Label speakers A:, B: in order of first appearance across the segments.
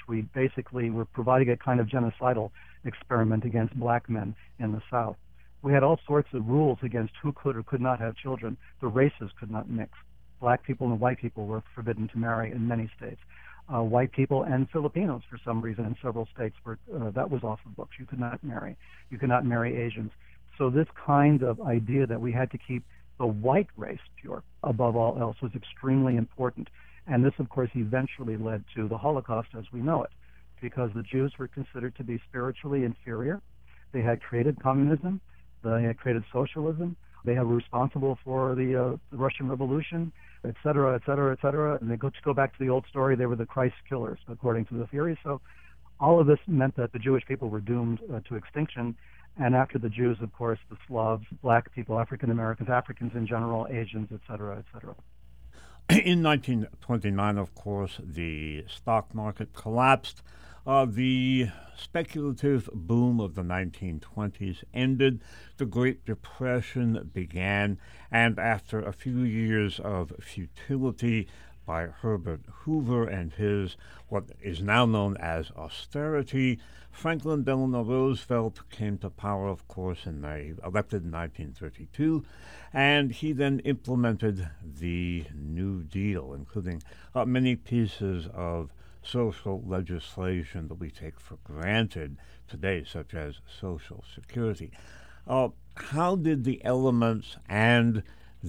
A: we basically were providing a kind of genocidal experiment against black men in the South. We had all sorts of rules against who could or could not have children. The races could not mix. Black people and white people were forbidden to marry in many states. White people and Filipinos, for some reason, in several states, that was off the books. You could not marry. You could not marry Asians. So this kind of idea that we had to keep the white race pure above all else was extremely important. And this, of course, eventually led to the Holocaust as we know it, because the Jews were considered to be spiritually inferior. They had created communism. They had created socialism. They were responsible for the Russian Revolution, et cetera, et cetera, et cetera. And they go back to the old story. They were the Christ killers, according to the theory. So all of this meant that the Jewish people were doomed to extinction. And after the Jews, of course, the Slavs, black people, African Americans, Africans in general, Asians, et cetera, et cetera.
B: In 1929, of course, the stock market collapsed. The speculative boom of the 1920s ended. The Great Depression began. And after a few years of futility by Herbert Hoover and his what is now known as austerity, Franklin Delano Roosevelt came to power, of course, elected in 1932, and he then implemented the New Deal, including many pieces of social legislation that we take for granted today, such as Social Security. How did the elements and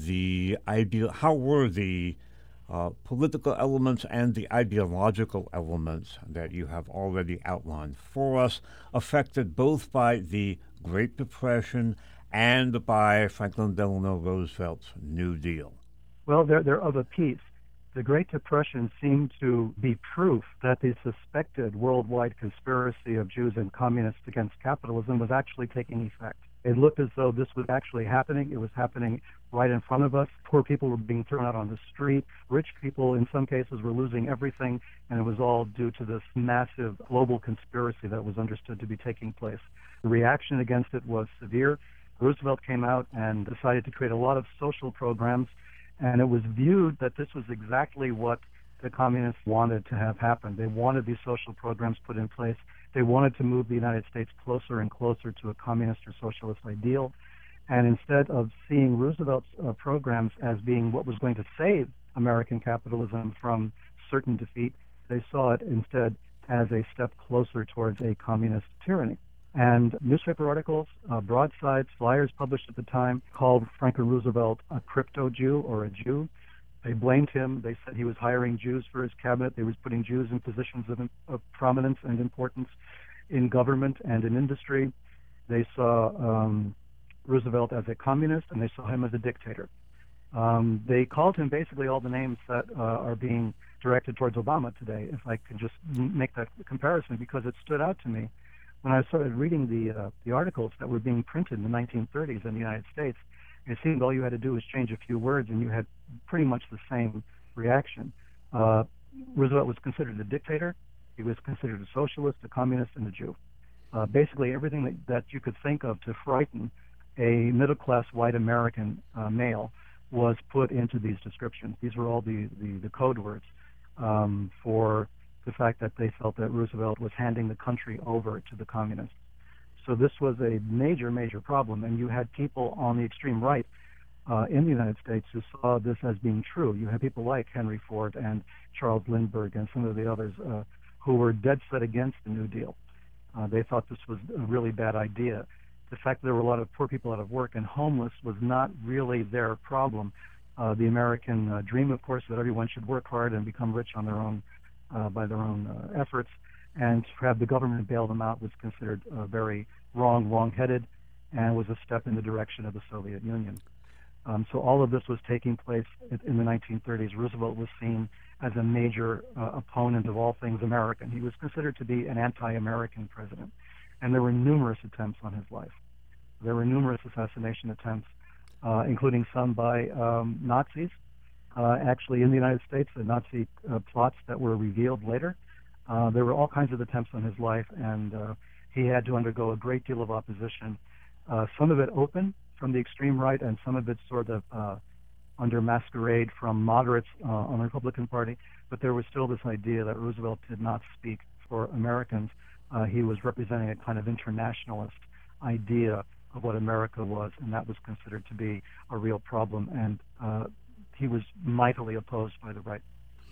B: how were the political elements and the ideological elements that you have already outlined for us affected both by the Great Depression and by Franklin Delano Roosevelt's New Deal?
A: Well, they're of a piece. The Great Depression seemed to be proof that the suspected worldwide conspiracy of Jews and communists against capitalism was actually taking effect. It looked as though this was actually happening. It was happening right in front of us. Poor people were being thrown out on the street. Rich people, in some cases, were losing everything, and it was all due to this massive global conspiracy that was understood to be taking place. The reaction against it was severe. Roosevelt came out and decided to create a lot of social programs, and it was viewed that this was exactly what the communists wanted to have happen. They wanted these social programs put in place. They wanted to move the United States closer and closer to a communist or socialist ideal. And instead of seeing Roosevelt's programs as being what was going to save American capitalism from certain defeat, they saw it instead as a step closer towards a communist tyranny. And newspaper articles, broadsides, flyers published at the time called Franklin Roosevelt a crypto-Jew or a Jew. They blamed him. They said he was hiring Jews for his cabinet. They was putting Jews in positions of prominence and importance in government and in industry. They saw Roosevelt as a communist, and they saw him as a dictator. They called him basically all the names that are being directed towards Obama today, if I can just make that comparison, because it stood out to me. When I started reading the articles that were being printed in the 1930s in the United States, it seemed all you had to do was change a few words and you had pretty much the same reaction. Roosevelt was considered a dictator. He was considered a socialist, a communist, and a Jew. Basically everything that you could think of to frighten a middle-class white American male was put into these descriptions. These were all the code words for the fact that they felt that Roosevelt was handing the country over to the communists. So this was a major, major problem, and you had people on the extreme right in the United States who saw this as being true. You had people like Henry Ford and Charles Lindbergh and some of the others who were dead set against the New Deal. They thought this was a really bad idea. The fact that there were a lot of poor people out of work and homeless was not really their problem. The American dream, of course, that everyone should work hard and become rich on their own by their own efforts, and to have the government bail them out was considered very wrong-headed, and was a step in the direction of the Soviet Union. So all of this was taking place in the 1930s. Roosevelt was seen as a major opponent of all things American. He was considered to be an anti-American president, and there were numerous attempts on his life. There were numerous assassination attempts, including some by Nazis. Actually, in the United States, the Nazi plots that were revealed later. There were all kinds of attempts on his life, and he had to undergo a great deal of opposition, some of it open from the extreme right, and some of it sort of under masquerade from moderates on the Republican Party. But there was still this idea that Roosevelt did not speak for Americans. He was representing a kind of internationalist idea of what America was, and that was considered to be a real problem. And he was mightily opposed by the right.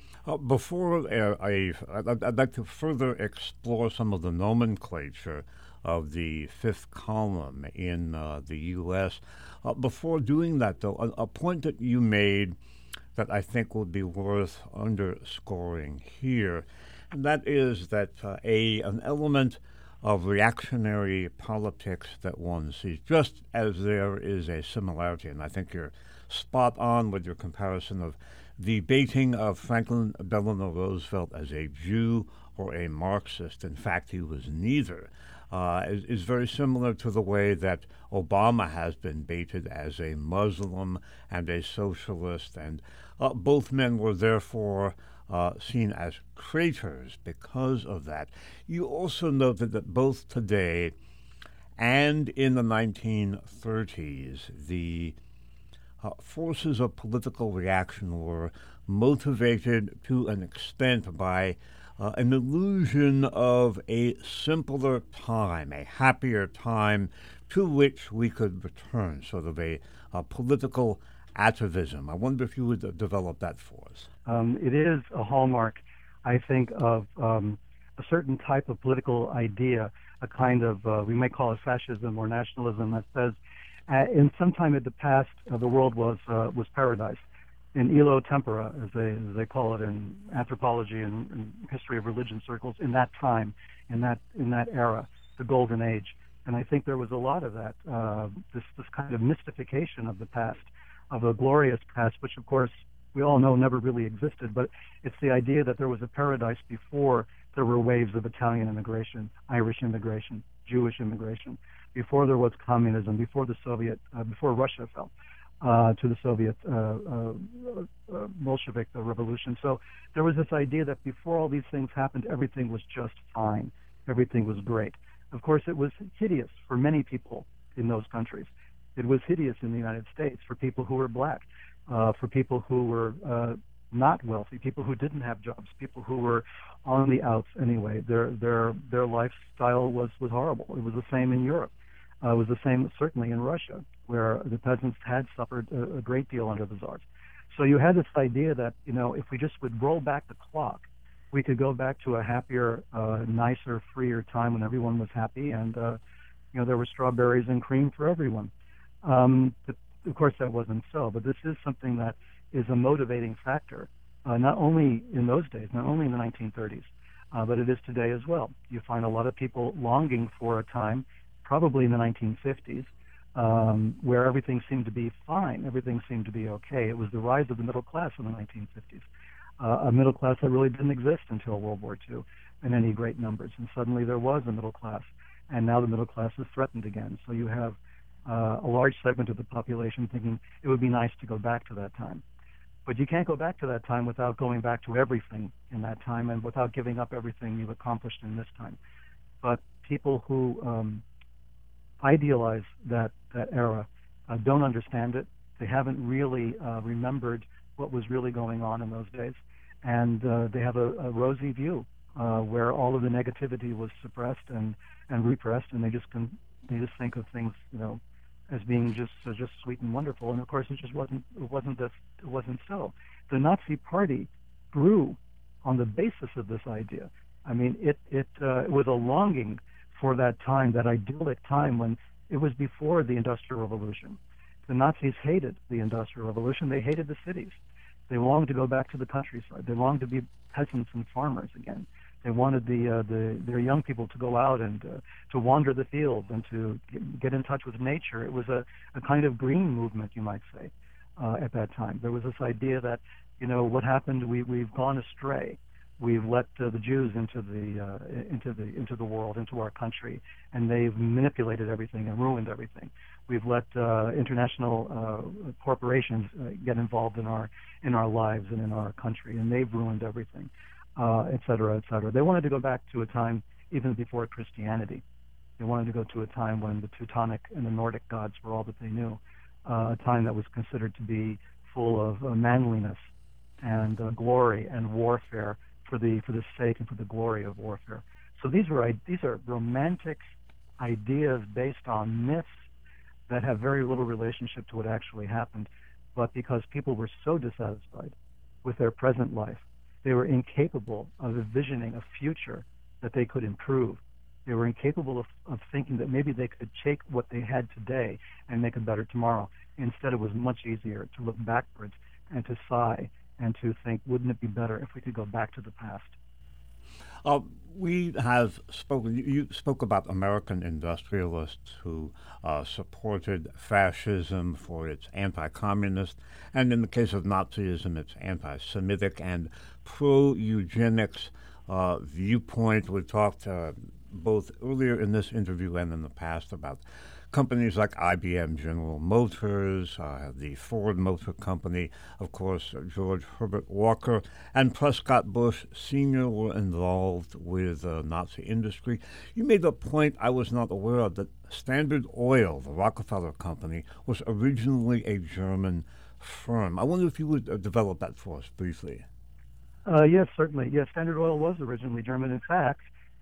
B: I'd like to further explore some of the nomenclature of the fifth column in the U.S. Before doing that, though, a point that you made that I think would be worth underscoring here, and that is that an element of reactionary politics that one sees, just as there is a similarity, and I think you're spot on with your comparison of the baiting of Franklin Delano Roosevelt as a Jew or a Marxist. In fact, he was neither. Is very similar to the way that Obama has been baited as a Muslim and a socialist, and both men were therefore seen as traitors because of that. You also noted that both today and in the 1930s, the forces of political reaction were motivated to an extent by an illusion of a simpler time, a happier time to which we could return, sort of a political atavism. I wonder if you would develop that for us.
A: It is a hallmark, I think, of a certain type of political idea, a kind of, we may call it fascism or nationalism, that says in some time in the past, the world was paradise. In illo tempora, as they call it in anthropology and history of religion circles, in that time, in that era, the golden age. And I think there was a lot of that, this kind of mystification of the past, of a glorious past, which of course we all know never really existed, but it's the idea that there was a paradise before there were waves of Italian immigration, Irish immigration, Jewish immigration, before there was communism, before Russia fell to the Soviet Bolshevik revolution. So there was this idea that before all these things happened, everything was just fine. Everything was great. Of course, it was hideous for many people in those countries. It was hideous in the United States for people who were black, for people who were not wealthy, people who didn't have jobs, people who were on the outs anyway. Their lifestyle was horrible. It was the same in Europe. It was the same certainly in Russia, where the peasants had suffered a great deal under the czars. So you had this idea that, if we just would roll back the clock, we could go back to a happier, nicer, freer time when everyone was happy and, there were strawberries and cream for everyone. But of course, that wasn't so. But this is something that is a motivating factor, not only in those days, not only in the 1930s, but it is today as well. You find a lot of people longing for a time, probably in the 1950s, where everything seemed to be fine, everything seemed to be okay. It was the rise of the middle class in the 1950s, a middle class that really didn't exist until World War II in any great numbers. And suddenly there was a middle class, and now the middle class is threatened again. So you have a large segment of the population thinking it would be nice to go back to that time. But you can't go back to that time without going back to everything in that time and without giving up everything you've accomplished in this time. But people who idealize that era don't understand it. They haven't really remembered what was really going on in those days, and they have a rosy view where all of the negativity was suppressed and repressed, and they just think of things as being just sweet and wonderful. And of course, it just wasn't so. The Nazi Party grew on the basis of this idea. I mean, it was a longing for that time, that idyllic time when it was before the Industrial Revolution. The Nazis hated the Industrial Revolution. They hated the cities. They longed to go back to the countryside. They longed to be peasants and farmers again. They wanted their young people to go out and to wander the fields and to get in touch with nature. It was a kind of green movement, you might say, at that time. There was this idea that, what happened? We've gone astray. We've let the Jews into the world, into our country, and they've manipulated everything and ruined everything. We've let international corporations get involved in our lives and in our country, and they've ruined everything, et cetera, et cetera. They wanted to go back to a time even before Christianity. They wanted to go to a time when the Teutonic and the Nordic gods were all that they knew, a time that was considered to be full of manliness and glory and warfare, for the sake and for the glory of warfare. So these are romantic ideas based on myths that have very little relationship to what actually happened, but because people were so dissatisfied with their present life, they were incapable of envisioning a future that they could improve. They were incapable of thinking that maybe they could take what they had today and make it better tomorrow. Instead, it was much easier to look backwards and to sigh and to think, wouldn't it be better if we could go back to the past?
B: We have spoken, you spoke about American industrialists who supported fascism for its anti-communist, and in the case of Nazism, its anti-Semitic and pro-eugenics viewpoint. We talked both earlier in this interview and in the past about companies like IBM, General Motors, the Ford Motor Company, of course, George Herbert Walker, and Prescott Bush Sr. were involved with the Nazi industry. You made a point I was not aware of, that Standard Oil, the Rockefeller Company, was originally a German firm. I wonder if you would develop that for us briefly.
A: Yes, certainly. Yes, Standard Oil was originally German. In fact,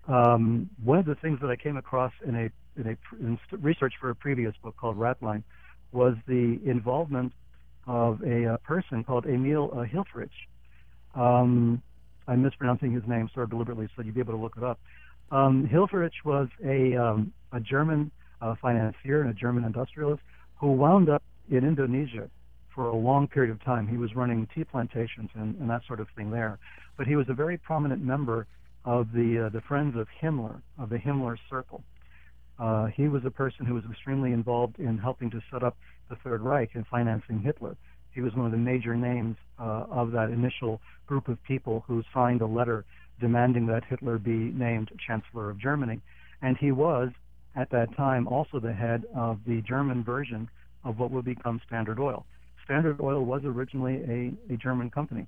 A: one of the things that I came across in research for a previous book called Ratline was the involvement of a person called Emil Hilferich. I'm mispronouncing his name sort of deliberately, so you'll be able to look it up. Hilferich was a German financier and a German industrialist who wound up in Indonesia for a long period of time. He was running tea plantations and that sort of thing there. But he was a very prominent member of the Friends of Himmler, of the Himmler Circle. He was a person who was extremely involved in helping to set up the Third Reich and financing Hitler. He was one of the major names of that initial group of people who signed a letter demanding that Hitler be named Chancellor of Germany. And he was, at that time, also the head of the German version of what would become Standard Oil. Standard Oil was originally a German company.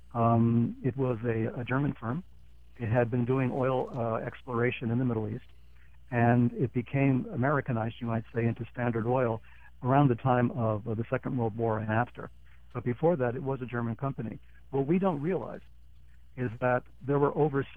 A: It was a German firm. It had been doing oil exploration in the Middle East, and it became Americanized, you might say, into Standard Oil around the time of the Second World War and after. But before that, it was a German company. What we don't realize is that there were over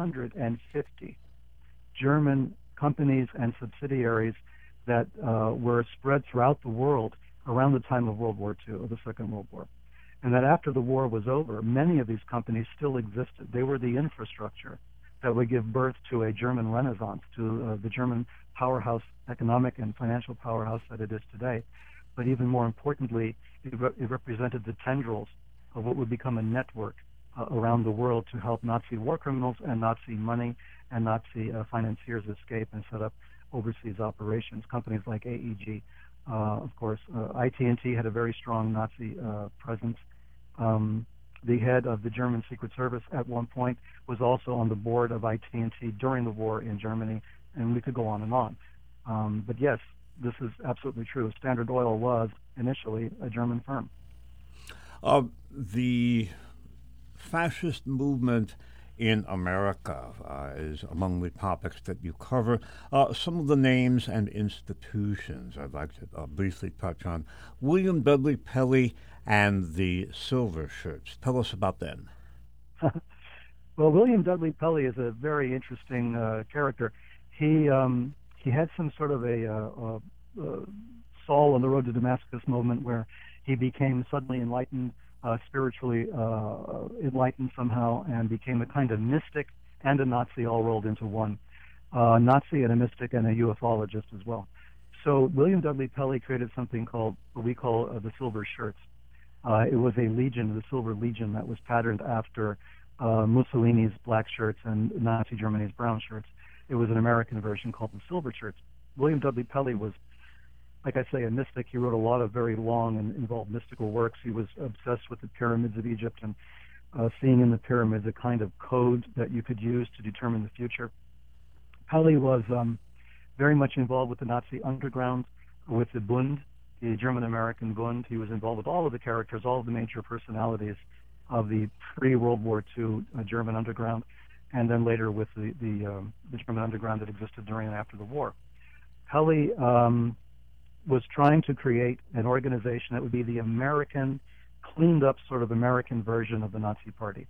A: 750 German companies and subsidiaries that were spread throughout the world around the time of World War II, or the Second World War. And that after the war was over, many of these companies still existed. They were the infrastructure that would give birth to a German Renaissance, to the German powerhouse, economic and financial powerhouse that it is today. But even more importantly, it represented the tendrils of what would become a network around the world to help Nazi war criminals and Nazi money and Nazi financiers escape and set up overseas operations. Companies like AEG, of course, IT&T had a very strong Nazi presence. The head of the German Secret Service at one point was also on the board of IT&T during the war in Germany, and we could go on and on. But yes, this is absolutely true. Standard Oil was initially a German firm.
B: The fascist movement in America is among the topics that you cover. Some of the names and institutions I'd like to briefly touch on. William Dudley Pelley and the Silver Shirts. Tell us about them.
A: Well, William Dudley Pelley is a very interesting character. He had some sort of a Saul on the road to Damascus moment where he became suddenly enlightened, spiritually enlightened somehow, and became a kind of mystic and a Nazi all rolled into one. Nazi and a mystic and a ufologist as well. So William Dudley Pelley created something called what we call the Silver Shirts. It was a legion, the Silver Legion, that was patterned after Mussolini's black shirts and Nazi Germany's brown shirts. It was an American version called the Silver Shirts. William Dudley Pelley was, like I say, a mystic. He wrote a lot of very long and involved mystical works. He was obsessed with the pyramids of Egypt and seeing in the pyramids a kind of code that you could use to determine the future. Pelley was very much involved with the Nazi underground, with the Bund, the German-American Bund. He was involved with all of the characters, all of the major personalities of the pre-World War II German underground, and then later with the German underground that existed during and after the war. Pelley was trying to create an organization that would be the American, cleaned up sort of American version of the Nazi Party.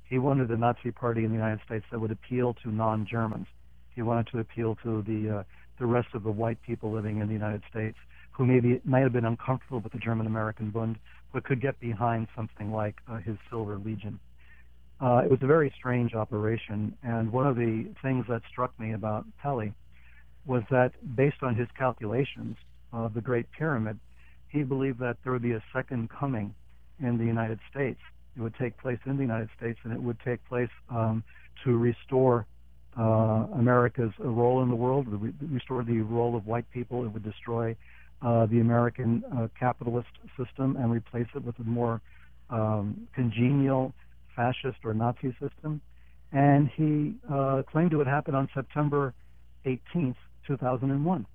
A: He wanted a Nazi party in the United States that would appeal to non-Germans. He wanted to appeal to the rest of the white people living in the United States who might have been uncomfortable with the German-American Bund, but could get behind something like his Silver Legion. It was a very strange operation, and one of the things that struck me about Pelly was that based on his calculations of the Great Pyramid, he believed that there would be a second coming in the United States. It would take place in the United States, and it would take place to restore America's role in the world, restore the role of white people. It would destroy the American capitalist system and replace it with a more congenial fascist or Nazi system. And he claimed it would happen on September 18th, 2001.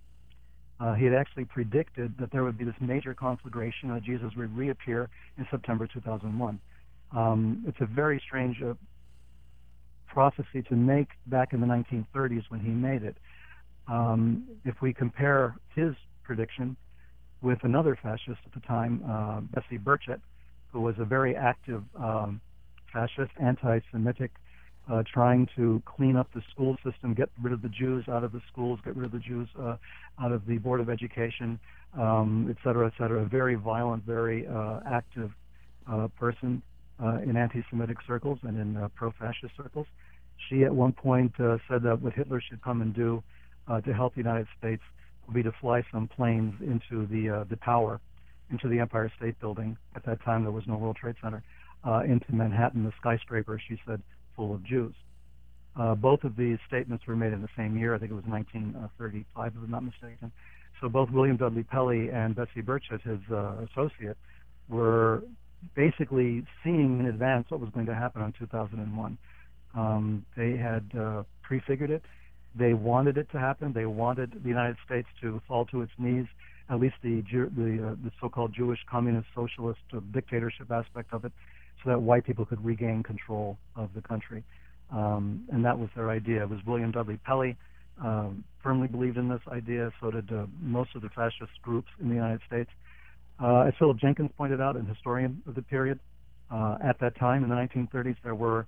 A: He had actually predicted that there would be this major conflagration, that Jesus would reappear in September 2001. It's a very strange prophecy to make back in the 1930s when he made it. If we compare his prediction with another fascist at the time, Bessie Burchett, who was a very active fascist, anti-Semitic, trying to clean up the school system, get rid of the Jews out of the schools, get rid of the Jews out of the Board of Education, et cetera, a very violent, very active person in anti-Semitic circles and in pro-fascist circles. She at one point said that what Hitler should come and do to help the United States would be to fly some planes into the tower, into the Empire State Building. At that time, there was no World Trade Center. Into Manhattan, the skyscraper, she said, full of Jews. Both of these statements were made in the same year. I think it was 1935, if I'm not mistaken. So both William Dudley Pelly and Bessie Burchett, his associate, were basically seeing in advance what was going to happen in 2001. They had prefigured it. They wanted it to happen. They wanted the United States to fall to its knees, at least the so-called Jewish communist socialist dictatorship aspect of it, so that white people could regain control of the country. And that was their idea. It was William Dudley Pelly firmly believed in this idea. So did most of the fascist groups in the United States. As Philip Jenkins pointed out, an historian of the period, at that time in the 1930s, there were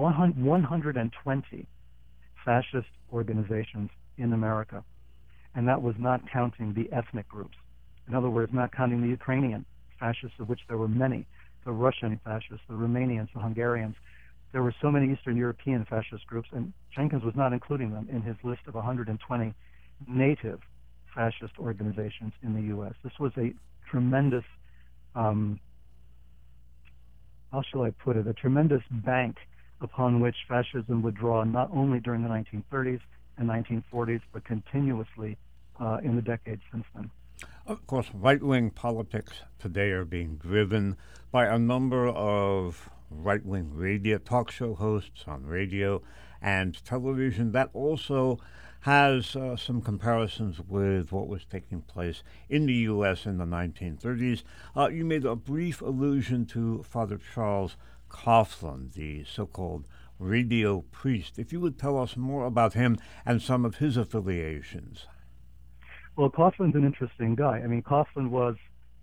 A: 120 fascist organizations in America. And that was not counting the ethnic groups. In other words, not counting the Ukrainian fascists, of which there were many, the Russian fascists, the Romanians, the Hungarians. There were so many Eastern European fascist groups, and Jenkins was not including them in his list of 120 native fascist organizations in the U.S. This was a tremendous, how shall I put it, a tremendous bank upon which fascism would draw not only during the 1930s and 1940s, but continuously in the decades since then.
B: Of course, right-wing politics today are being driven by a number of right-wing radio talk show hosts on radio and television. That also has some comparisons with what was taking place in the U.S. in the 1930s. You made a brief allusion to Father Charles Coughlin, the so-called radio priest. If you would tell us more about him and some of his affiliations.
A: Well, Coughlin's an interesting guy. I mean, Coughlin was,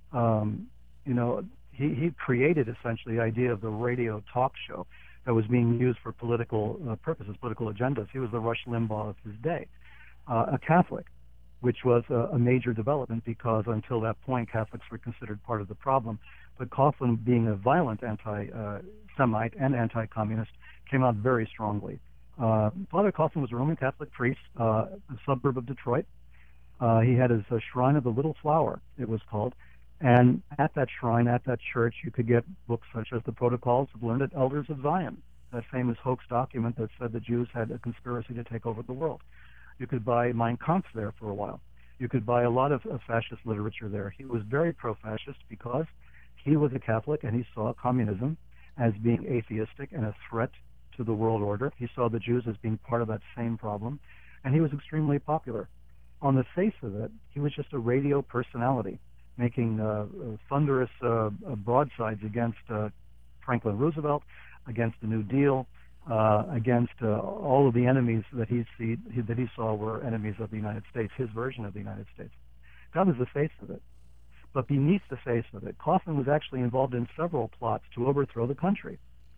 A: he created essentially the idea of the radio talk show that was being used for political purposes, political agendas. He was the Rush Limbaugh of his day, a Catholic, which was a major development because until that point, Catholics were considered part of the problem. But Coughlin, being a violent anti-Semite and anti-communist, came out very strongly. Father Coughlin was a Roman Catholic priest, a suburb of Detroit. He had his Shrine of the Little Flower, it was called. And at that shrine, at that church, you could get books such as the Protocols of Learned Elders of Zion, that famous hoax document that said the Jews had a conspiracy to take over the world. You could buy Mein Kampf there for a while. You could buy a lot of fascist literature there. He was very pro-fascist because he was a Catholic and he saw communism as being atheistic and a threat to the world order. He saw the Jews as being part of that same problem, and he was extremely popular. On the face of it, he was just a radio personality, making thunderous broadsides against Franklin Roosevelt, against the New Deal, against all of the enemies that he saw were enemies of the United States, his version of the United States. That was the face of it. But beneath the face of it, Coughlin was actually involved in several plots to overthrow the country.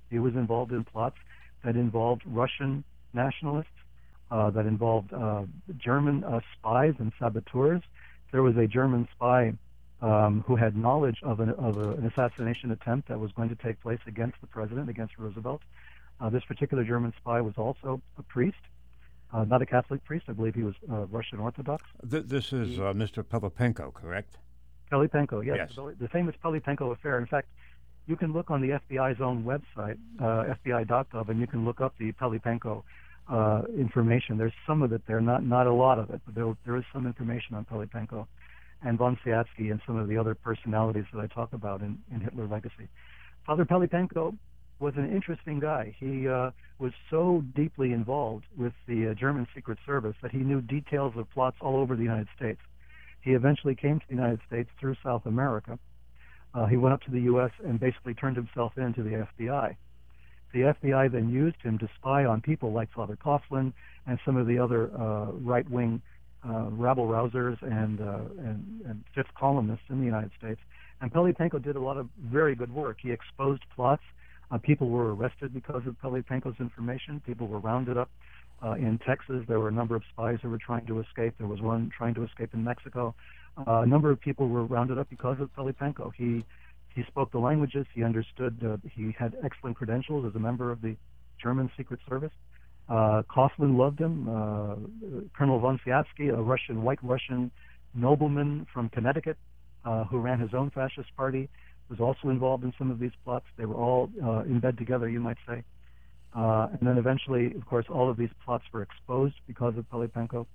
A: He was involved in plots that involved Russian nationalists, that involved German spies and saboteurs. There was a German spy who had knowledge of an assassination attempt that was going to take place against the president, against Roosevelt. This particular German spy was also a priest, not a Catholic priest. I believe he was Russian Orthodox.
B: This is Mr. Pelipenko, correct?
A: Pelipenko, yes.
B: Yes.
A: The famous Pelipenko affair. In fact, you can look on the FBI's own website, FBI.gov, and you can look up the Pelipenko information. There's some of it there, not a lot of it, but there is some information on Pelipenko and von Sviatsky and some of the other personalities that I talk about in Hitler Legacy. Father Pelipenko was an interesting guy. He was so deeply involved with the German Secret Service that he knew details of plots all over the United States. He eventually came to the United States through South America. He went up to the U.S. and basically turned himself in to the FBI. The FBI then used him to spy on people like Father Coughlin and some of the other right-wing rabble-rousers and fifth columnists in the United States. And Pelipenko did a lot of very good work. He exposed plots. People were arrested because of Pelipenko's information. People were rounded up in Texas. There were a number of spies who were trying to escape. There was one trying to escape in Mexico. A number of people were rounded up because of Pelipenko. He spoke the languages. He understood. He had excellent credentials as a member of the German Secret Service. Coughlin loved him. Colonel von Sviatsky, a white Russian nobleman from Connecticut who ran his own fascist party, was also involved in some of these plots. They were all in bed together, you might say. And then eventually, of course, all of these plots were exposed because of Pelipenko.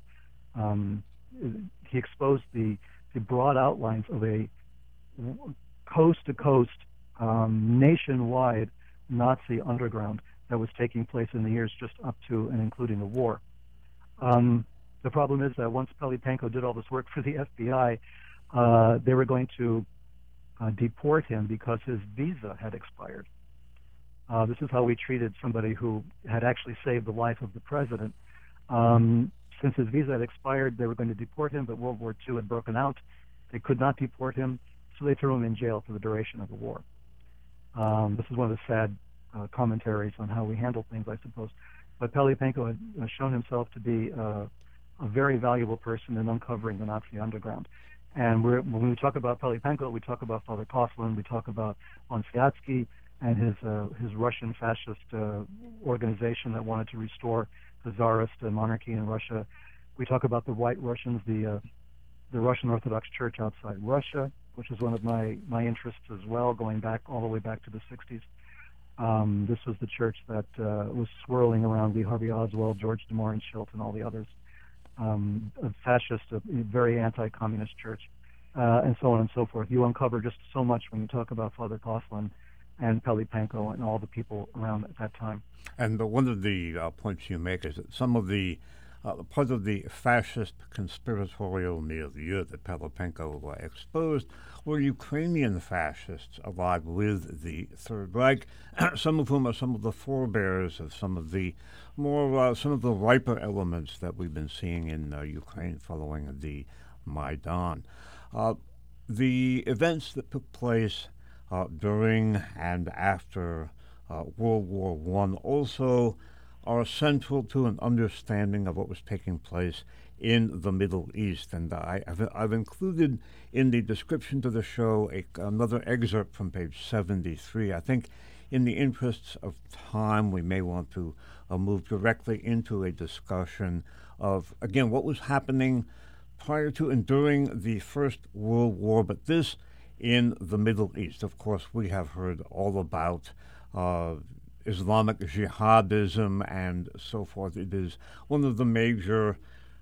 A: He exposed the broad outlines of a coast-to-coast, nationwide Nazi underground that was taking place in the years just up to and including the war. The problem is that once Pelipenko did all this work for the FBI, they were going to deport him because his visa had expired. This is how we treated somebody who had actually saved the life of the president. Since his visa had expired, they were going to deport him, but World War II had broken out. They could not deport him, so they threw him in jail for the duration of the war. This is one of the sad commentaries on how we handle things, I suppose. But Pelipenko had shown himself to be a very valuable person in uncovering the Nazi underground. And when we talk about Pelipenko, we talk about Father Coughlin, we talk about von Sviatsky and his Russian fascist organization that wanted to restore the Tsarist monarchy in Russia. We talk about the White Russians, the Russian Orthodox Church outside Russia, which is one of my interests as well, going back all the way back to the 60s. This was the church that was swirling around Lee Harvey Oswald, George de Mohrenschildt, and all the others. A fascist, a very anti-communist church, and so on and so forth. You uncover just so much when you talk about Father Coughlin and Pelipenko and all the people around at that time.
B: And one of the points you make is that some of the part of the fascist conspiratorial milieu that Pelipenko exposed were Ukrainian fascists allied with the Third Reich, some of whom are some of the forebears of some of the riper elements that we've been seeing in Ukraine following the Maidan. The events that took place during and after World War I also are central to an understanding of what was taking place in the Middle East. And I've included in the description to the show another excerpt from page 73. I think in the interests of time, we may want to move directly into a discussion of, again, what was happening prior to and during the First World War, but this in the Middle East. Of course, we have heard all about Islamic jihadism and so forth. It is one of the major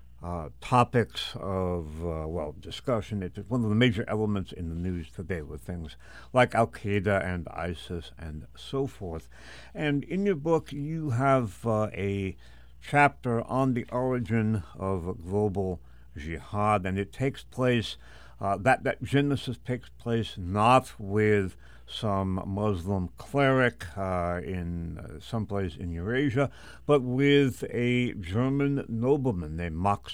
B: topics of, discussion. It's one of the major elements in the news today with things like Al-Qaeda and ISIS and so forth. And in your book, you have a chapter on the origin of global jihad, and it takes place, that genesis takes place not with some Muslim cleric in someplace in Eurasia, but with a German nobleman named Max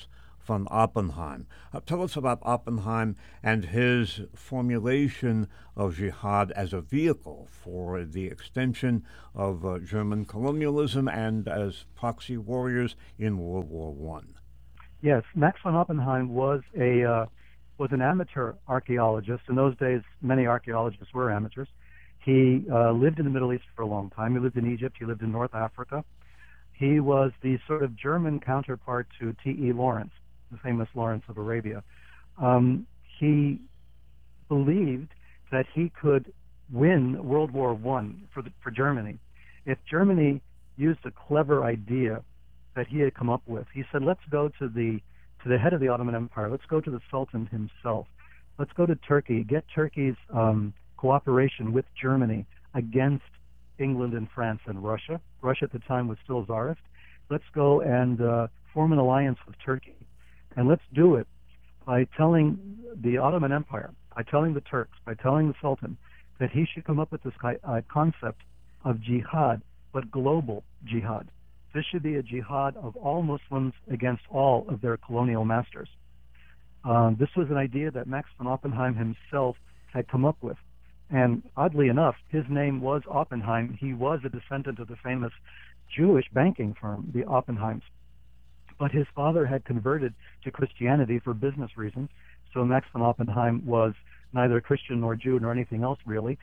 B: von Oppenheim. Tell us about Oppenheim and his formulation of jihad as a vehicle for the extension of German colonialism and as proxy warriors in World War One.
A: Yes, Max von Oppenheim was an amateur archaeologist. In those days, many archaeologists were amateurs. He lived in the Middle East for a long time. He lived in Egypt. He lived in North Africa. He was the sort of German counterpart to T.E. Lawrence, the famous Lawrence of Arabia. He believed that he could win World War I for Germany if Germany used a clever idea that he had come up with. He said, let's go to the head of the Ottoman Empire. Let's go to the Sultan himself. Let's go to Turkey, get Turkey's cooperation with Germany against England and France and Russia. Russia at the time was still Tsarist. Let's go and form an alliance with Turkey. And let's do it by telling the Ottoman Empire, by telling the Turks, by telling the Sultan that he should come up with this concept of jihad, but global jihad. This should be a jihad of all Muslims against all of their colonial masters. This was an idea that Max von Oppenheim himself had come up with. And oddly enough, his name was Oppenheim. He was a descendant of the famous Jewish banking firm, the Oppenheims. But his father had converted to Christianity for business reasons. So Max von Oppenheim was neither Christian nor Jew nor anything else really.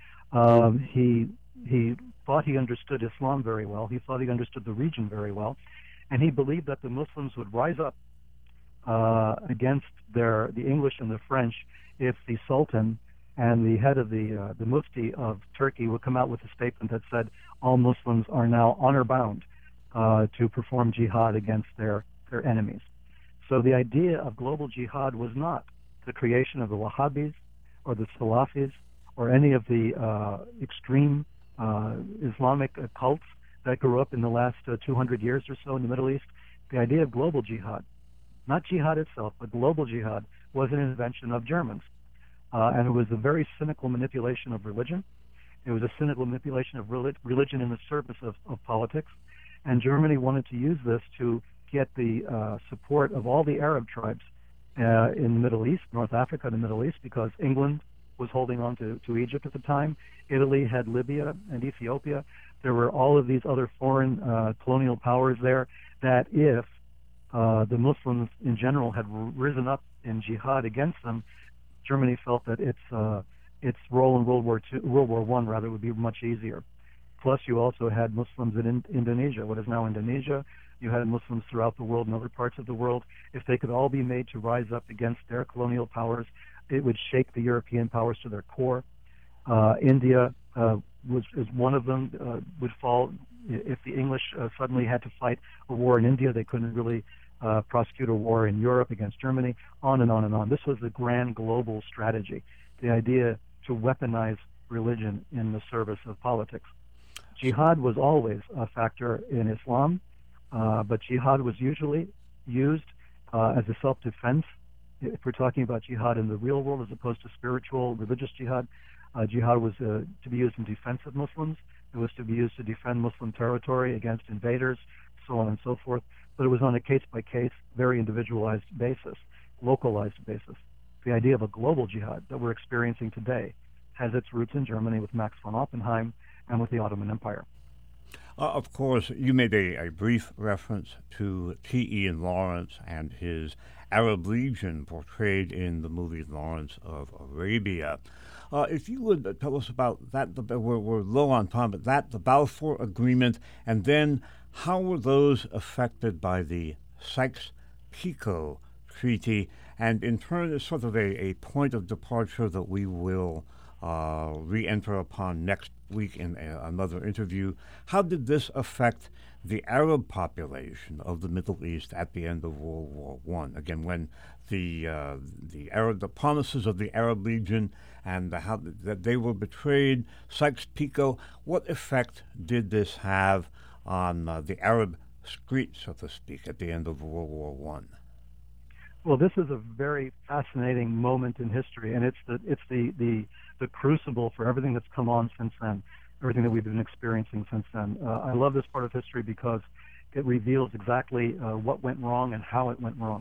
A: He thought he understood Islam very well. He thought he understood the region very well. And he believed that the Muslims would rise up against the English and the French if the Sultan and the head of the Mufti of Turkey would come out with a statement that said all Muslims are now honor-bound to perform jihad against their enemies. So the idea of global jihad was not the creation of the Wahhabis or the Salafis or any of the extreme Islamic cults that grew up in the last 200 years or so in the Middle East. The idea of global jihad, not jihad itself, but global jihad, was an invention of Germans. And it was a very cynical manipulation of religion. It was a cynical manipulation of religion in the service of politics. And Germany wanted to use this to get the support of all the Arab tribes in the Middle East, North Africa and the Middle East, because England was holding on to Egypt at the time. Italy had Libya and Ethiopia. There were all of these other foreign colonial powers there that if the Muslims in general had risen up in jihad against them, Germany felt that its role in World War I rather would be much easier. Plus, you also had Muslims in Indonesia, what is now Indonesia. You had Muslims throughout the world and other parts of the world. If they could all be made to rise up against their colonial powers, it would shake the European powers to their core. India is one of them, would fall. If the English suddenly had to fight a war in India, they couldn't really prosecute a war in Europe against Germany, on and on and on. This was the grand global strategy, the idea to weaponize religion in the service of politics. Jihad was always a factor in Islam, but jihad was usually used as a self-defense. If we're talking about jihad in the real world as opposed to spiritual, religious jihad, jihad was to be used in defense of Muslims. It was to be used to defend Muslim territory against invaders, so on and so forth. But it was on a case-by-case, very individualized basis, localized basis. The idea of a global jihad that we're experiencing today has its roots in Germany with Max von Oppenheim and with the Ottoman Empire.
B: Of course, you made a brief reference to T.E. Lawrence and his Arab Legion portrayed in the movie Lawrence of Arabia. If you would tell us about that, we're low on time, but the Balfour Agreement, and then how were those affected by the Sykes-Picot Treaty, and in turn is sort of a point of departure that we will re-enter upon next week in another interview. How did this affect the Arab population of the Middle East at the end of World War I? Again, when the promises of the Arab Legion and how that they were betrayed, Sykes-Picot, what effect did this have on the Arab street, so to speak, at the end of World War I?
A: Well, this is a very fascinating moment in history, and it's the crucible for everything that's come on since then, everything that we've been experiencing since then. I love this part of history because it reveals exactly what went wrong and how it went wrong.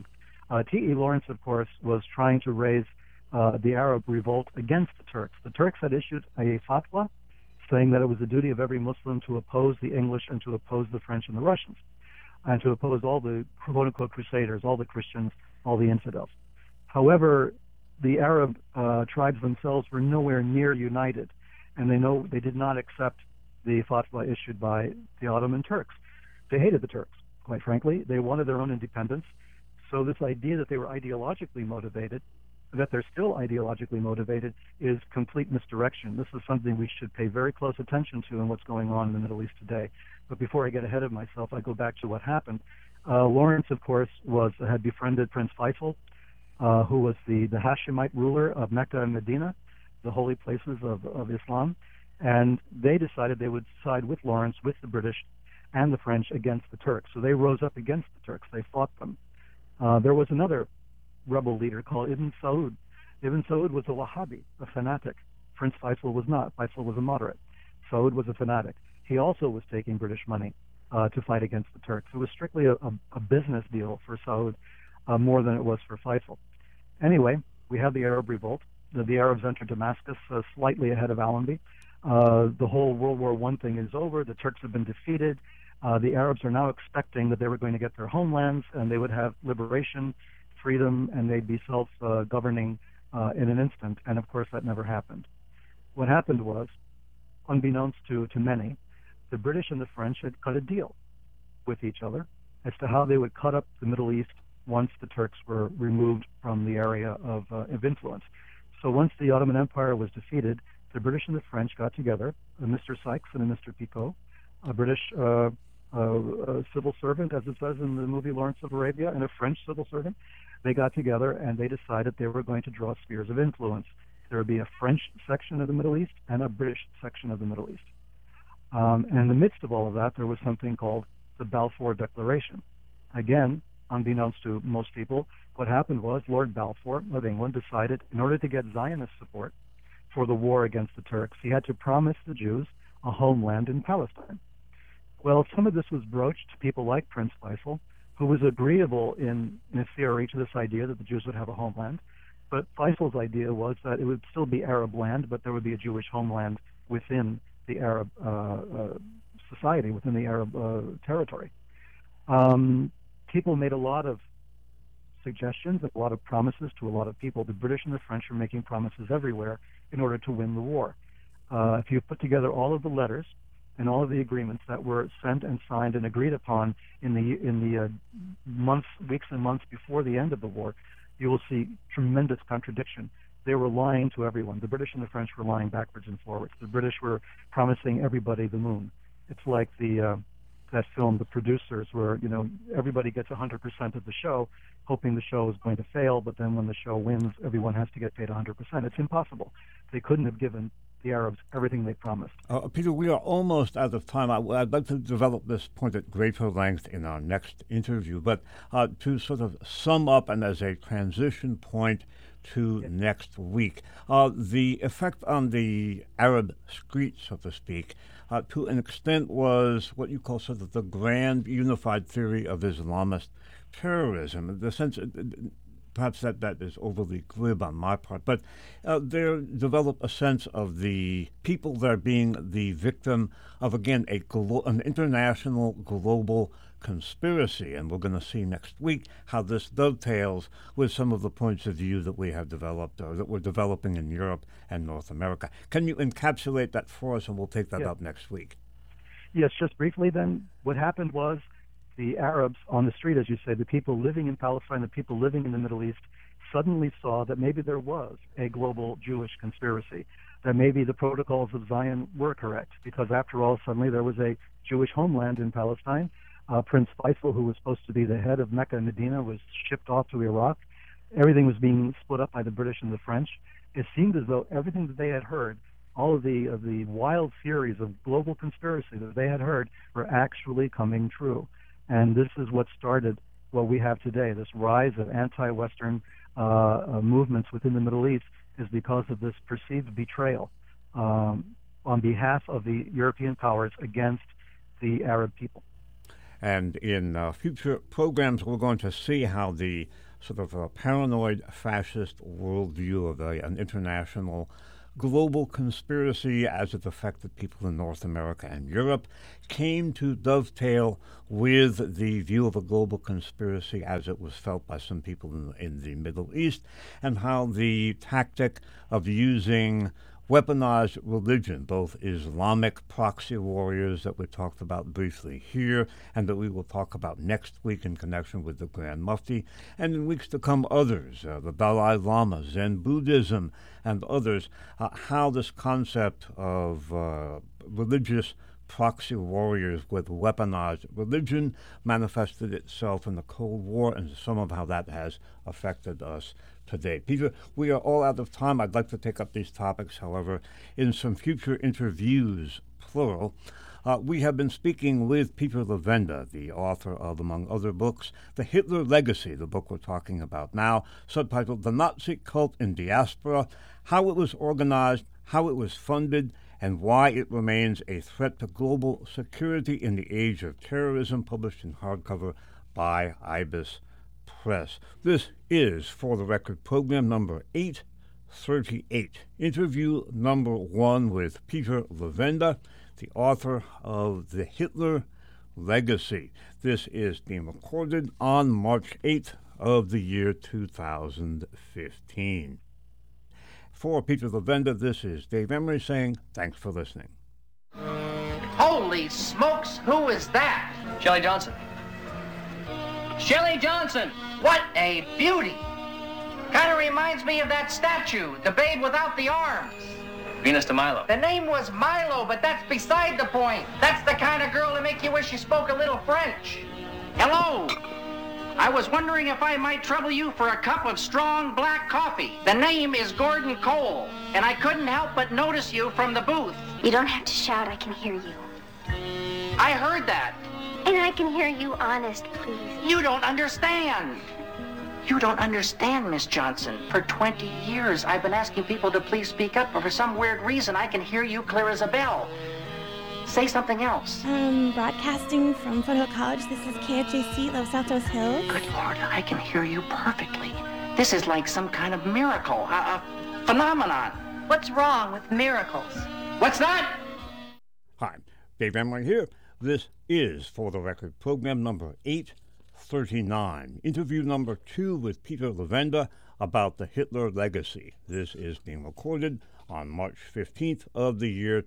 A: T.E. Lawrence, of course, was trying to raise the Arab revolt against the Turks. The Turks had issued a fatwa saying that it was the duty of every Muslim to oppose the English and to oppose the French and the Russians, and to oppose all the quote-unquote crusaders, all the Christians, all the infidels. However, the Arab tribes themselves were nowhere near united, and they did not accept the fatwa issued by the Ottoman Turks. They hated the Turks, quite frankly. They wanted their own independence. So this idea that they were ideologically motivated, that they're still ideologically motivated, is complete misdirection. This is something we should pay very close attention to in what's going on in the Middle East today. But before I get ahead of myself, I go back to what happened. Lawrence, of course, had befriended Prince Faisal, who was the Hashemite ruler of Mecca and Medina, the holy places of Islam, and they decided they would side with Lawrence, with the British and the French against the Turks. So they rose up against the Turks. They fought them. There was another rebel leader called Ibn Saud. Ibn Saud was a Wahhabi, a fanatic. Prince Faisal was not. Faisal was a moderate. Saud was a fanatic. He also was taking British money to fight against the Turks. It was strictly a business deal for Saud more than it was for Faisal. Anyway, we had the Arab revolt. The Arabs entered Damascus slightly ahead of Allenby. The whole World War I thing is over. The Turks have been defeated. The Arabs are now expecting that they were going to get their homelands and they would have liberation, freedom, and they'd be self-governing in an instant. And of course, that never happened. What happened was, unbeknownst to many, the British and the French had cut a deal with each other as to how they would cut up the Middle East once the Turks were removed from the area of influence. So once the Ottoman Empire was defeated, the British and the French got together, a Mr. Sykes and a Mr. Picot, a British civil servant, as it says in the movie Lawrence of Arabia, and a French civil servant. They got together and they decided they were going to draw spheres of influence. There would be a French section of the Middle East and a British section of the Middle East. And in the midst of all of that, there was something called the Balfour Declaration. Again, unbeknownst to most people, what happened was Lord Balfour of England decided, in order to get Zionist support for the war against the Turks, he had to promise the Jews a homeland in Palestine. Well, some of this was broached to people like Prince Faisal, who was agreeable in theory to this idea that the Jews would have a homeland. But Faisal's idea was that it would still be Arab land, but there would be a Jewish homeland within the Arab society, within the Arab territory. People made a lot of suggestions, a lot of promises to a lot of people. The British and the French were making promises everywhere in order to win the war. If you put together all of the letters and all of the agreements that were sent and signed and agreed upon in the weeks and months before the end of the war, you will see tremendous contradiction. They were lying to everyone. The British and the French were lying backwards and forwards. The British were promising everybody the moon. It's like that film, The Producers, where everybody gets 100% of the show, hoping the show is going to fail, but then when the show wins, everyone has to get paid 100%. It's impossible. They couldn't have given the Arabs everything they promised.
B: Peter, we are almost out of time. I'd like to develop this point at greater length in our next interview, but to sort of sum up and as a transition point to next week, the effect on the Arab street, so to speak, to an extent was what you call sort of the grand unified theory of Islamist terrorism. In the sense, perhaps that is overly glib on my part, but there developed a sense of the people there being the victim of, again, an international global conspiracy. And we're going to see next week how this dovetails with some of the points of view that we have developed or that we're developing in Europe and North America. Can you encapsulate that for us, and we'll take that up next week?
A: Yes, just briefly then, what happened was the Arabs on the street, as you say, the people living in Palestine, the people living in the Middle East, suddenly saw that maybe there was a global Jewish conspiracy, that maybe the protocols of Zion were correct, because after all, suddenly there was a Jewish homeland in Palestine. Prince Faisal, who was supposed to be the head of Mecca and Medina, was shipped off to Iraq. Everything was being split up by the British and the French. It seemed as though everything that they had heard, all of the wild theories of global conspiracy that they had heard, were actually coming true. And this is what started what we have today. This rise of anti-Western movements within the Middle East is because of this perceived betrayal on behalf of the European powers against the Arab people.
B: And in future programs, we're going to see how the sort of a paranoid fascist worldview of an international global conspiracy as it affected people in North America and Europe came to dovetail with the view of a global conspiracy as it was felt by some people in the Middle East, and how the tactic of using weaponized religion, both Islamic proxy warriors that we talked about briefly here and that we will talk about next week in connection with the Grand Mufti, and in weeks to come others, the Dalai Lama, Zen Buddhism, and others, how this concept of religious proxy warriors with weaponized religion manifested itself in the Cold War, and some of how that has affected us today. Peter, we are all out of time. I'd like to take up these topics, however, in some future interviews, plural. We have been speaking with Peter Levenda, the author of, among other books, The Hitler Legacy, the book we're talking about now, subtitled The Nazi Cult in Diaspora, How It Was Organized, How It Was Funded, and Why It Remains a Threat to Global Security in the Age of Terrorism, published in hardcover by Ibis Press. This is For the Record program number 838, interview number 1 with Peter Levenda, the author of The Hitler Legacy. This is being recorded on March 8th of the year 2015. For Peter Levenda, this is Dave Emery saying thanks for listening.
C: Holy smokes, who is that?
D: Shelley Johnson. Shelley Johnson!
C: What a beauty! Kind of reminds me of that statue, the babe without the arms.
D: Venus de Milo.
C: The name was Milo, but that's beside the point. That's the kind of girl to make you wish you spoke a little French. Hello! I was wondering if I might trouble you for a cup of strong black coffee. The name is Gordon Cole, and I couldn't help but notice you from the booth.
E: You don't have to shout, I can hear you.
C: I heard that.
E: And I can hear you honest, please.
C: You don't understand. You don't understand, Miss Johnson. For 20 years, I've been asking people to please speak up, but for some weird reason, I can hear you clear as a bell. Say something else.
F: Broadcasting from Foothill College. This is KFJC, Los Altos Hills.
C: Good Lord, I can hear you perfectly. This is like some kind of miracle, a phenomenon.
G: What's wrong with miracles?
C: What's that?
B: Hi, Dave Emery here. This is For the Record program number 839, interview number 2 with Peter Levenda about the Hitler Legacy. This is being recorded on March 15th of the year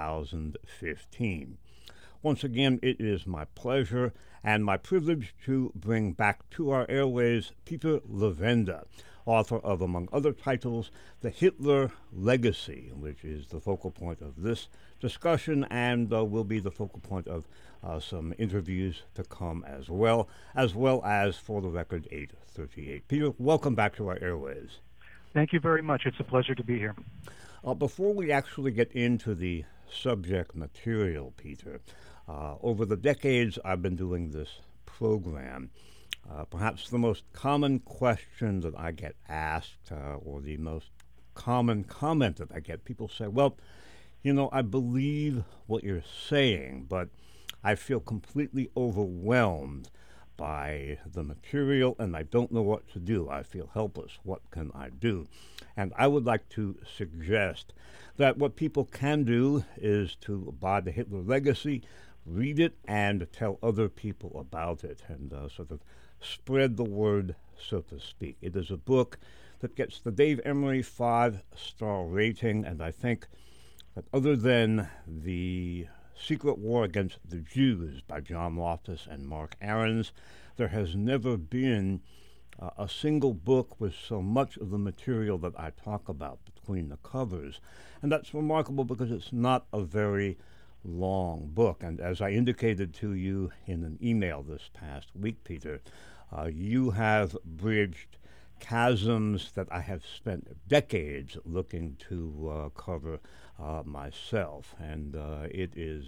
B: 2015. Once again, it is my pleasure and my privilege to bring back to our airways Peter Levenda, author of, among other titles, The Hitler Legacy, which is the focal point of this discussion and will be the focal point of some interviews to come as well as For the Record 838. Peter, welcome back to our airways.
A: Thank you very much. It's a pleasure to be here.
B: Before we actually get into the subject material, Peter, over the decades I've been doing this program, perhaps the most common question that I get asked, or the most common comment that I get, people say, well, you know, I believe what you're saying, but I feel completely overwhelmed by the material, and I don't know what to do. I feel helpless. What can I do? And I would like to suggest that what people can do is to buy The Hitler Legacy, read it, and tell other people about it, and sort of spread the word, so to speak. It is a book that gets the Dave Emery 5-star rating, and I think that other than The Secret War Against the Jews by John Loftus and Mark Ahrens, there has never been a single book with so much of the material that I talk about between the covers. And that's remarkable because it's not a very long book. And as I indicated to you in an email this past week, Peter, you have bridged chasms that I have spent decades looking to cover myself. And it is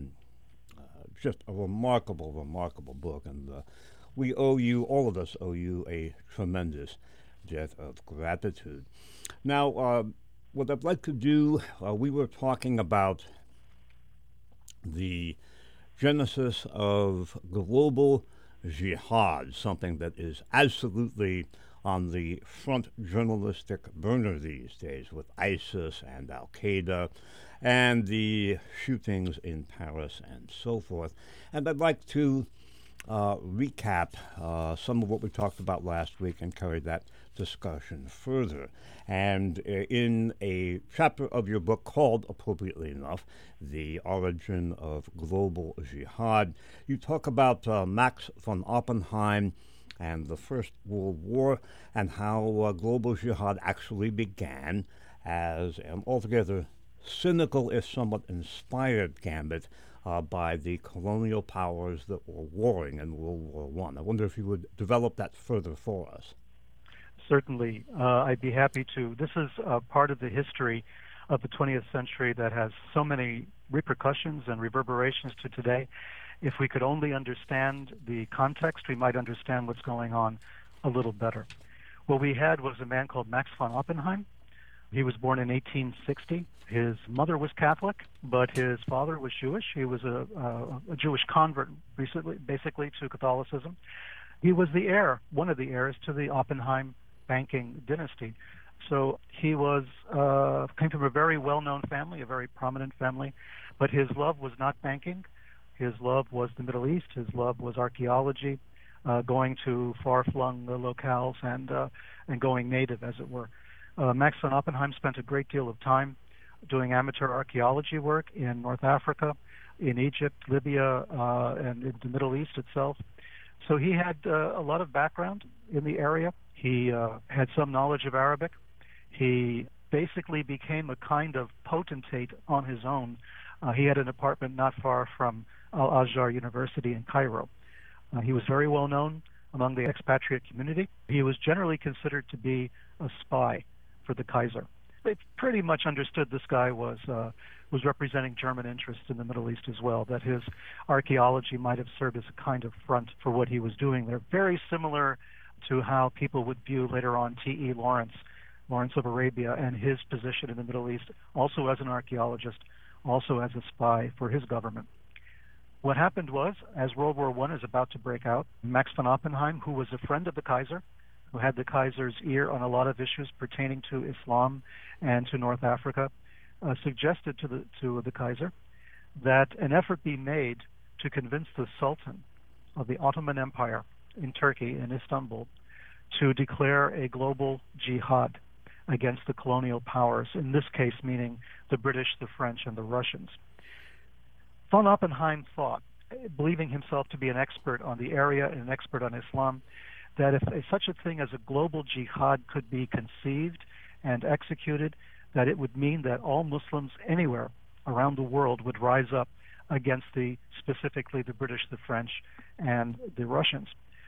B: just a remarkable, remarkable book. And we owe you, all of us owe you, a tremendous debt of gratitude. Now, what I'd like to do, we were talking about the genesis of global jihad, something that is absolutely on the front journalistic burner these days with ISIS and Al-Qaeda and the shootings in Paris and so forth. And I'd like to recap some of what we talked about last week and carry that discussion further. And in a chapter of your book called, appropriately enough, The Origin of Global Jihad, you talk about Max von Oppenheim and the First World War and how global jihad actually began as an altogether cynical, if somewhat inspired gambit by the colonial powers that were warring in World War I. I wonder if you would develop that further for us.
A: Certainly. I'd be happy to. This is part of the history of the 20th century that has so many repercussions and reverberations to today. If we could only understand the context, we might understand what's going on a little better. What we had was a man called Max von Oppenheim. He was born in 1860. His mother was Catholic, but his father was Jewish. He was a Jewish convert recently, basically, to Catholicism. He was the heir, one of the heirs to the Oppenheim banking dynasty. So he was came from a very well-known family, a very prominent family, but his love was not banking. His love was the Middle East. His love was archaeology, going to far-flung locales and going native, as it were. Max von Oppenheim spent a great deal of time doing amateur archaeology work in North Africa, in Egypt, Libya, and in the Middle East itself. So he had a lot of background in the area. He had some knowledge of Arabic. He basically became a kind of potentate on his own. He had an apartment not far from Al-Azhar University in Cairo. He was very well known among the expatriate community. He was generally considered to be a spy for the Kaiser. They pretty much understood this guy was representing German interests in the Middle East as well, that his archaeology might have served as a kind of front for what he was doing. They're very similar to how people would view later on T.E. Lawrence of Arabia, and his position in the Middle East, also as an archaeologist, also as a spy for his government. What happened was, as World War I is about to break out, Max von Oppenheim, who was a friend of the Kaiser, who had the Kaiser's ear on a lot of issues pertaining to Islam and to North Africa, suggested to the Kaiser that an effort be made to convince the Sultan of the Ottoman Empire in Turkey, in Istanbul, to declare a global jihad against the colonial powers, in this case meaning the British, the French, and the Russians. Von Oppenheim thought, believing himself to be an expert on the area and an expert on Islam, that if such a thing as a global jihad could be conceived and executed, that it would mean that all Muslims anywhere around the world would rise up against specifically the British, the French, and the Russians,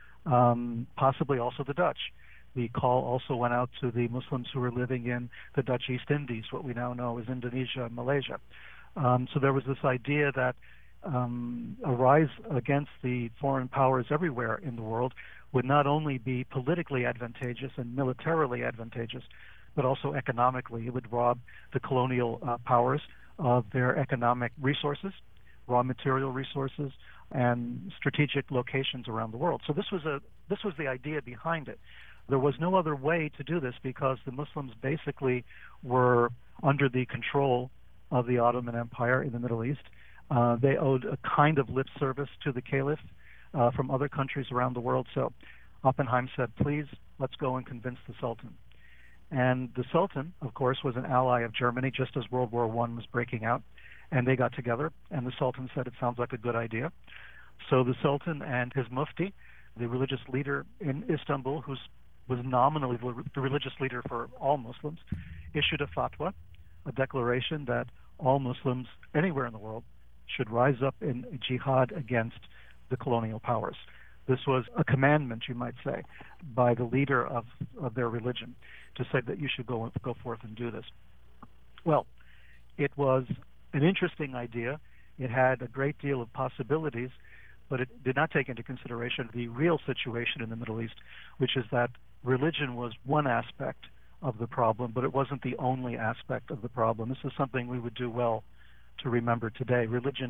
A: possibly also the Dutch. The call also went out to the Muslims who were living in the Dutch East Indies, what we now know as Indonesia and Malaysia. So there was this idea that a rise against the foreign powers everywhere in the world would not only be politically advantageous and militarily advantageous, but also economically. It would rob the colonial powers of their economic resources, raw material resources, and strategic locations around the world. So this was the idea behind it. There was no other way to do this because the Muslims basically were under the control of the Ottoman Empire in the Middle East. They owed a kind of lip service to the caliph from other countries around the world. So Oppenheim said, please, let's go and convince the Sultan. And the Sultan, of course, was an ally of Germany just as World War I was breaking out. And they got together, and the Sultan said it sounds like a good idea. So the Sultan and his mufti, the religious leader in Istanbul, who was nominally the religious leader for all Muslims, issued a fatwa, a declaration that all Muslims anywhere in the world should rise up in jihad against the colonial powers. This was a commandment, you might say, by the leader of their religion to say that you should go forth and do this. Well, it was an interesting idea. It had a great deal of possibilities, but it did not take into consideration the real situation in the Middle East, which is that religion was one aspect of the problem, but it wasn't the only aspect of the problem. This is something we would do well to remember today. Religion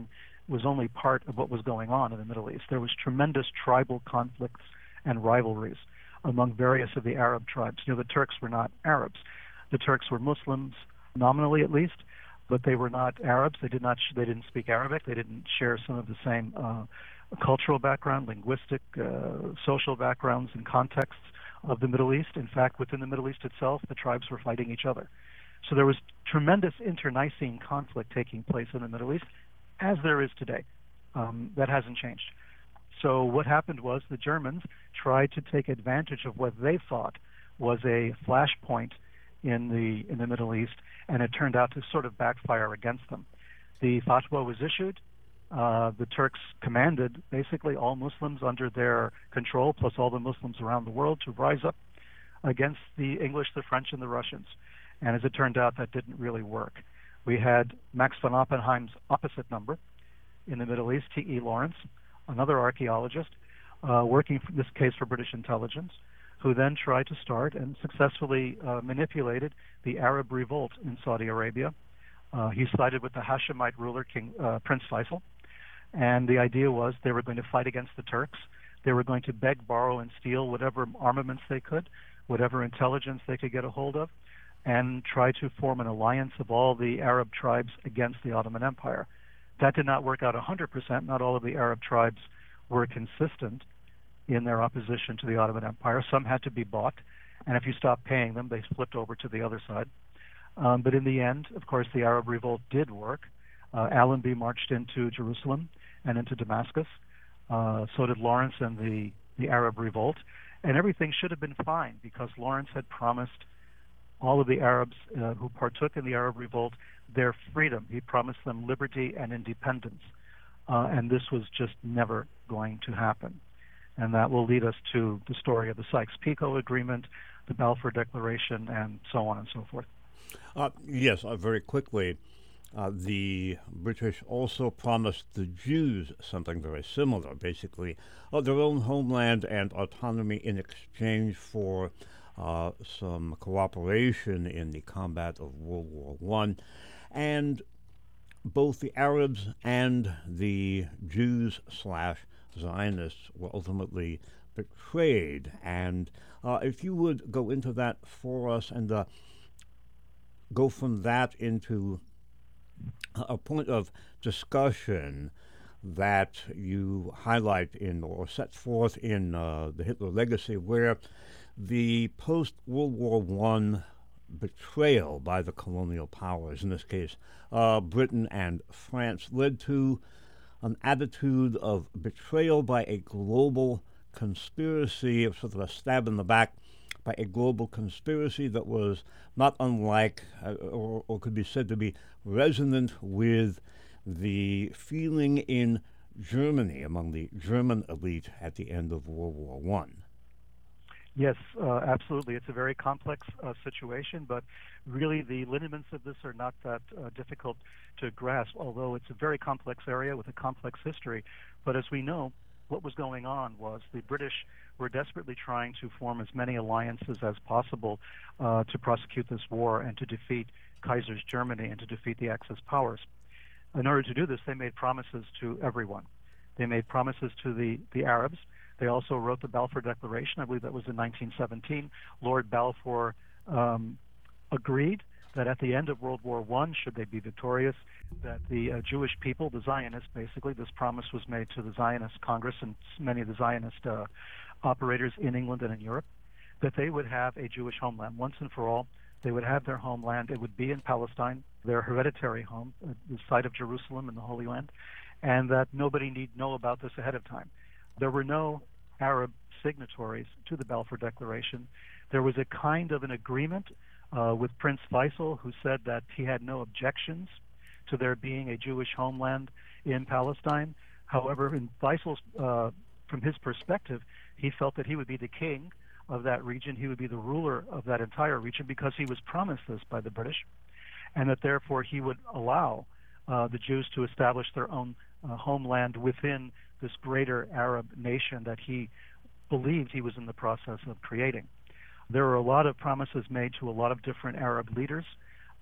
A: was only part of what was going on in the Middle East. There was tremendous tribal conflicts and rivalries among various of the Arab tribes. The Turks were not Arabs. The Turks were Muslims, nominally at least, but they were not Arabs. They didn't speak Arabic. They didn't share some of the same cultural background, linguistic, social backgrounds and contexts of the Middle East. In fact, within the Middle East itself, the tribes were fighting each other. So there was tremendous internecine conflict taking place in the Middle East, as there is today. That hasn't changed. So what happened was the Germans tried to take advantage of what they thought was a flashpoint in the Middle East, and it turned out to sort of backfire against them. The fatwa was issued. The Turks commanded basically all Muslims under their control, plus all the Muslims around the world, to rise up against the English, the French, and the Russians. And as it turned out, that didn't really work. We had Max von Oppenheim's opposite number in the Middle East, T.E. Lawrence, another archaeologist, working for this case for British intelligence, who then tried to start and successfully manipulated the Arab revolt in Saudi Arabia. He sided with the Hashemite ruler, Prince Faisal, and the idea was they were going to fight against the Turks. They were going to beg, borrow, and steal whatever armaments they could, whatever intelligence they could get a hold of, and try to form an alliance of all the Arab tribes against the Ottoman Empire. That did not work out 100%. Not all of the Arab tribes were consistent in their opposition to the Ottoman Empire. Some had to be bought, and if you stopped paying them, they flipped over to the other side. But in the end, of course, the Arab revolt did work. Allenby marched into Jerusalem and into Damascus. So did Lawrence and the Arab revolt. And everything should have been fine because Lawrence had promised all of the Arabs who partook in the Arab revolt their freedom. He promised them liberty and independence. And this was just never going to happen. And that will lead us to the story of the Sykes-Picot Agreement, the Balfour Declaration, and so on and so forth.
B: Yes, very quickly. The British also promised the Jews something very similar, basically, their own homeland and autonomy in exchange for some cooperation in the combat of World War I. And both the Arabs and the Jews/Zionists were ultimately betrayed. And if you would go into that for us and go from that into a point of discussion that you highlight in or set forth in the Hitler Legacy, where the post-World War I betrayal by the colonial powers, in this case Britain and France, led to an attitude of betrayal by a global conspiracy, sort of a stab in the back by a global conspiracy that was not unlike or could be said to be resonant with the feeling in Germany among the German elite at the end of World War I.
A: Yes, absolutely. It's a very complex situation, but really the lineaments of this are not that difficult to grasp, although it's a very complex area with a complex history. But as we know, what was going on was the British were desperately trying to form as many alliances as possible to prosecute this war and to defeat Kaiser's Germany and to defeat the Axis powers. In order to do this, they made promises to everyone. They made promises to the Arabs. They also wrote the Balfour Declaration. I believe that was in 1917. Lord Balfour agreed that at the end of World War I, should they be victorious, that the Jewish people, the Zionists basically, this promise was made to the Zionist Congress and many of the Zionist operators in England and in Europe, that they would have a Jewish homeland once and for all. They would have their homeland. It would be in Palestine, their hereditary home, the site of Jerusalem in the Holy Land, and that nobody need know about this ahead of time. There were no Arab signatories to the Balfour Declaration. There was a kind of an agreement with Prince Faisal, who said that he had no objections to there being a Jewish homeland in Palestine. However, in Faisal's, from his perspective, he felt that he would be the king of that region. He would be the ruler of that entire region because he was promised this by the British, and that therefore he would allow the Jews to establish their own homeland within this greater Arab nation that he believed he was in the process of creating. There were a lot of promises made to a lot of different Arab leaders.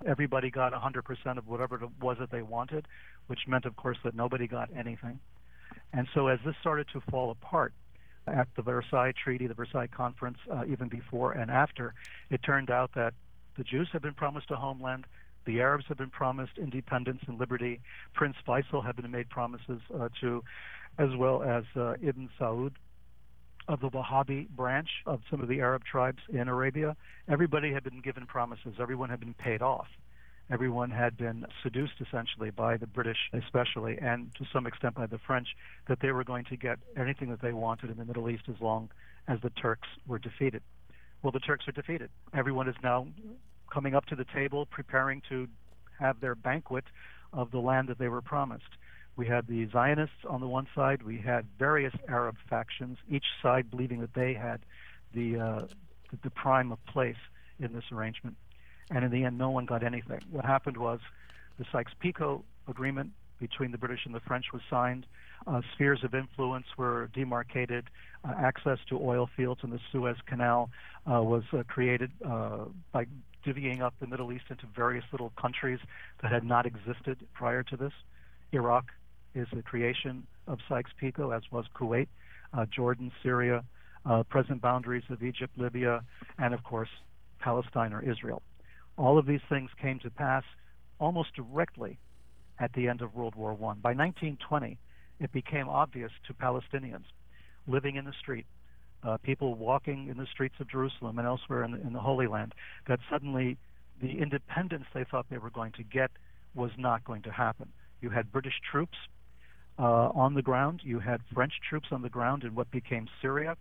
A: Everybody got 100% of whatever it was that they wanted, which meant, of course, that nobody got anything. And so as this started to fall apart at the Versailles Treaty, the Versailles Conference, even before and after, it turned out that the Jews had been promised a homeland, the Arabs had been promised independence and liberty, Prince Faisal had been made promises to, as well as Ibn Saud of the Wahhabi branch of some of the Arab tribes in Arabia. Everybody had been given promises. Everyone had been paid off. Everyone had been seduced, essentially, by the British especially, and to some extent by the French, that they were going to get anything that they wanted in the Middle East as long as the Turks were defeated. Well, the Turks are defeated. Everyone is now coming up to the table, preparing to have their banquet of the land that they were promised. We had the Zionists on the one side. We had various Arab factions, each side believing that they had the prime of place in this arrangement. And in the end, no one got anything. What happened was the Sykes-Picot Agreement between the British and the French was signed. Spheres of influence were demarcated. Access to oil fields in the Suez Canal was created by divvying up the Middle East into various little countries that had not existed prior to this. Iraq is the creation of Sykes-Picot, as was Kuwait, Jordan, Syria, present boundaries of Egypt, Libya, and of course, Palestine or Israel. All of these things came to pass almost directly at the end of World War I. By 1920, it became obvious to Palestinians living in the street, people walking in the streets of Jerusalem and elsewhere in the Holy Land, that suddenly the independence they thought they were going to get was not going to happen. You had British troops on the ground. You had French troops on the ground in what became Syria.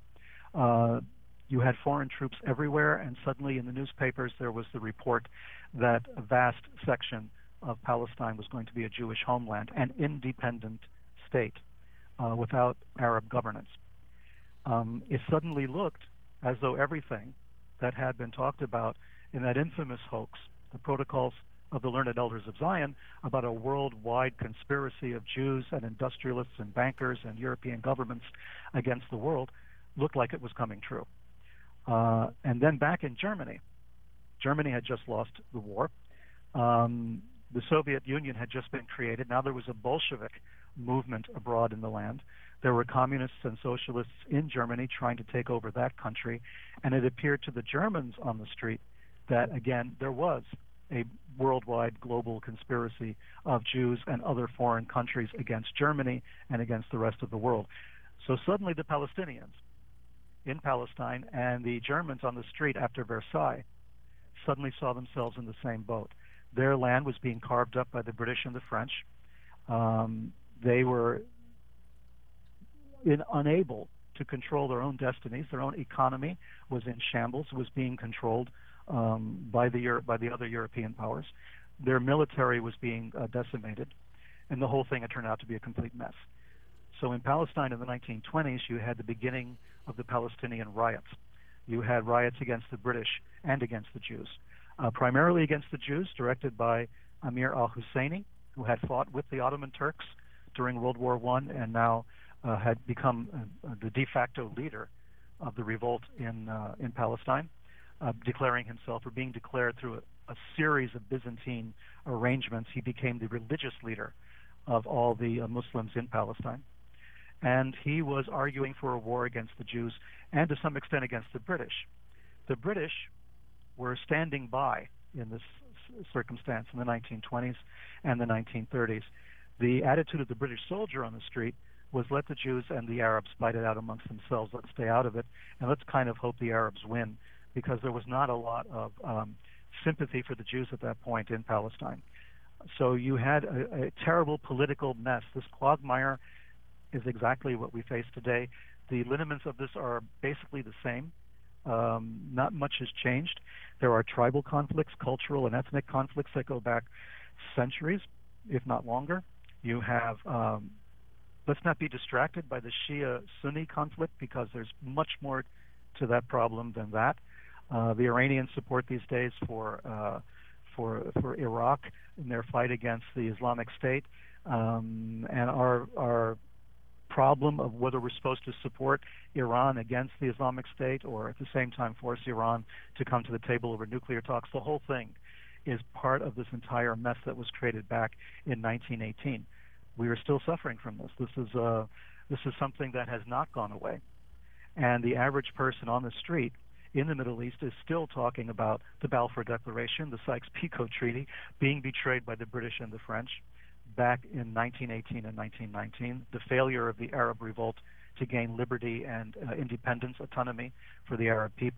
A: You had foreign troops everywhere, and suddenly in the newspapers there was the report that a vast section of Palestine was going to be a Jewish homeland, an independent state without Arab governance. It suddenly looked as though everything that had been talked about in that infamous hoax, the Protocols of the Learned Elders of Zion, about a worldwide conspiracy of Jews and industrialists and bankers and European governments against the world, looked like it was coming true. And then back in Germany had just lost the war. The Soviet Union had just been created. Now there was a Bolshevik movement abroad in the land. There were communists and socialists in Germany trying to take over that country. And it appeared to the Germans on the street that, again, there was a worldwide global conspiracy of Jews and other foreign countries against Germany and against the rest of the world. So suddenly the Palestinians in Palestine and the Germans on the street after Versailles suddenly saw themselves in the same boat. Their land was being carved up by the British and the French. They were unable to control their own destinies. Their own economy was in shambles, was being controlled by the other European powers. Their military was being decimated, and the whole thing had turned out to be a complete mess. So in Palestine in the 1920s, you had the beginning of the Palestinian riots. You had riots against the British and against the Jews, primarily against the Jews, directed by Amir al-Husseini, who had fought with the Ottoman Turks during World War I and now had become the de facto leader of the revolt in Palestine, declaring himself, or being declared through a series of Byzantine arrangements. He became the religious leader of all the Muslims in Palestine. And he was arguing for a war against the Jews and to some extent against the British. The British were standing by in this circumstance in the 1920s and the 1930s. The attitude of the British soldier on the street was, let the Jews and the Arabs fight it out amongst themselves. Let's stay out of it, and let's kind of hope the Arabs win, because there was not a lot of sympathy for the Jews at that point in Palestine. So you had a terrible political mess. This quagmire is exactly what we face today. The lineaments of this are basically the same. Not much has changed. There are tribal conflicts, cultural and ethnic conflicts that go back centuries, if not longer. You have, let's not be distracted by the Shia-Sunni conflict, because there's much more to that problem than that. The Iranians support these days for Iraq in their fight against the Islamic State, and our problem of whether we're supposed to support Iran against the Islamic State or at the same time force Iran to come to the table over nuclear talks. The whole thing is part of this entire mess that was created back in 1918. We are still suffering from this. This is something that has not gone away. And the average person on the street in the Middle East is still talking about the Balfour Declaration, the Sykes-Picot Treaty, being betrayed by the British and the French back in 1918 and 1919, the failure of the Arab revolt to gain liberty and independence, autonomy for the Arab people.